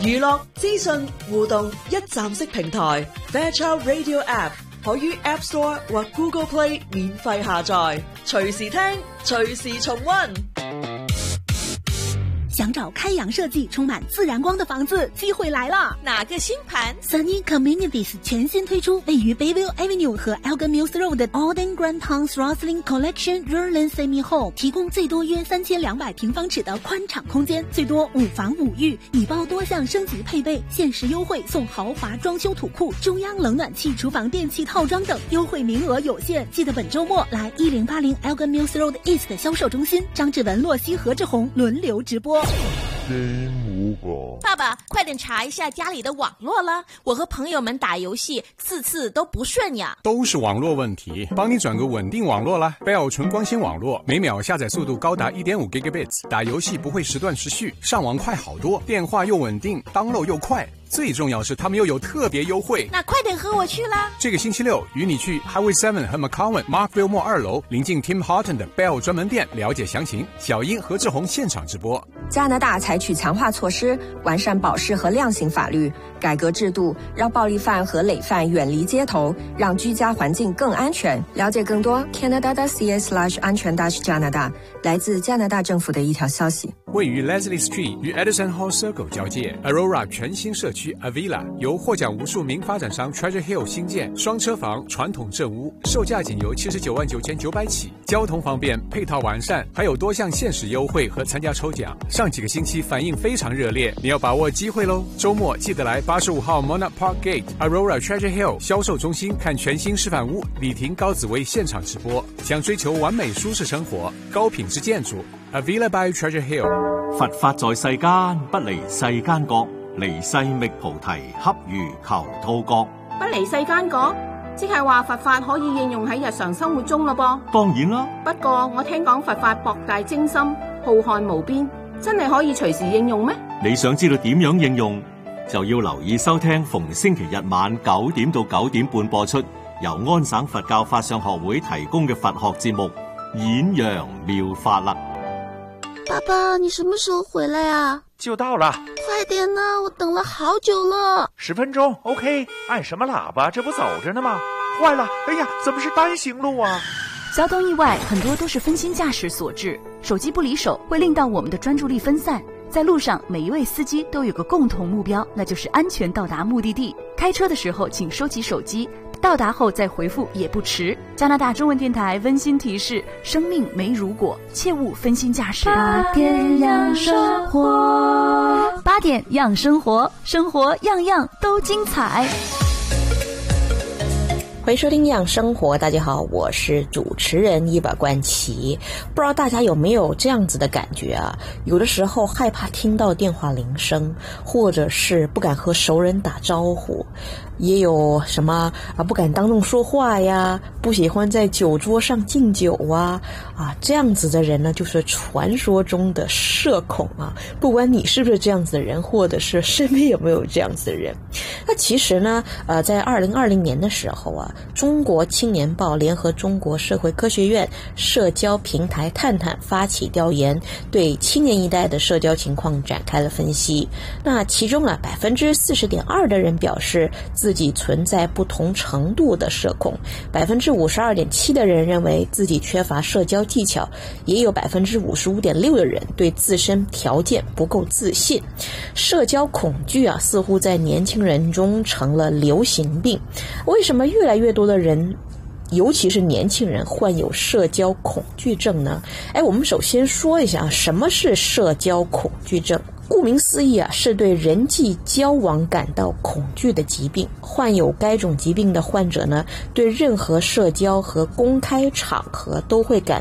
娛樂、資訊、互動一站式平台 Fairchild Radio App 可於 App Store 或 Google Play 免費下載，隨時聽，隨時重溫。 想找开阳设计充满自然光的房子，机会来了！ 哪个新盘 ？Sunny Communities 全新推出位于 Bayview Avenue 和 Elgin Mills Road 的 Alden Grant House Rosslyn Collection Rural Semi Home， 提供最多约3200平方尺的宽敞空间，最多5房5浴，已包多项升级配备，限时优惠送豪华装修土库、中央冷暖气、厨房电器套装等，优惠名额有限，记得本周末来1080 Elgin Mills Road East 的销售中心，张志文、洛西、何志宏轮流直播。 爸爸，快点查一下家里的网络了，我和朋友们打游戏次都不顺呀。 都是网络问题，帮你转个稳定网络啦。Bell 纯光纤网络，每秒下载速度高达 1.5 Gigabits， 打游戏不会时断时续，上网快好多，电话又稳定， download 又快。最重要是他们又有特别优惠， 那快点和我去啦！ 这个星期六与你去 Highway 7和 McCowan Markville Mall 2楼，临近 Tim Horton 的 Bell 专门店，了解详情。小英、何志宏现场直播。 加拿大采取强化措施，完善保释和量刑法律，改革制度，让暴力犯和累犯远离街头，让居家环境更安全。了解更多 Canada.ca/ 安全加拿大，来自加拿大政府的一条消息。 位于 Leslie Street 与 Edison Hall Circle 交界 Aurora 全新社区 Avila， 由获奖无数名发展商 Treasure Hill 新建，双车房传统正屋，售价仅由799900起，交通方便，配套完善，还有多项限时优惠和参加抽奖。上几个星期反应非常热烈，你要把握机会咯！周末记得来85号 Monarch Park Gate Aurora Treasure Hill 销售中心看全新示范屋，李婷、高紫薇现场直播。想追求完美舒適生活、高品質建築 Avila by Treasure Hill。 佛法在世間，不離世間覺，離世覓菩提，恰如求兔角。 不離世間覺，即係話佛法可以應用喺日常生活中咯噃。 當然啦， 不過我聽講佛法博大精深，浩瀚無邊，真係可以隨時應用咩？你想知道點樣應用，就要留意收聽逢星期日晚9點到9點半播出，由安省佛教法相學會提供嘅佛學節目《演揚妙法》啦。 爸爸，你什麼時候回來啊？ 就到了， 快點啊，我等了好久了。 10分鐘 OK， 按什麼喇叭？這不走着呢嗎？壞了，哎呀，怎麼是單行路啊？ 交通意外很多都是分心駕駛所致，手機不離手會令到我們的專注力分散。在路上，每一位司機都有個共同目標，那就是安全到達目的地。開車的時候請收起手機，到達後再回復也不遲。加拿大中文電台溫馨提示：生命沒如果，切勿分心駕駛。8點養生活，8點養生活，生活樣樣都精彩。 欢迎收听养生活，大家好，我是主持人一把关琪。不知道大家有没有这样子的感觉啊？有的时候害怕听到电话铃声，或者是不敢和熟人打招呼，也有什么不敢当众说话呀，不喜欢在酒桌上敬酒啊，这样子的人呢，就是传说中的社恐啊。不管你是不是这样子的人，或者是身边有没有这样子的人，那其实呢，在2020年的时候啊，中国青年报联合中国社会科学院社交平台探探发起调研，对青年一代的社交情况展开了分析。那其中啊，40.2%的人表示自己存在不同程度的社恐，52.7%的人认为自己缺乏社交技巧，也有55.6%的人对自身条件不够自信。社交恐惧啊，似乎在年轻人中成了流行病。为什么越来越多的人，尤其是年轻人患有社交恐惧症呢？我们首先说一下什么是社交恐惧症。顾名思义啊，是对人际交往感到恐惧的疾病。患有该种疾病的患者呢，对任何社交和公开场合都会感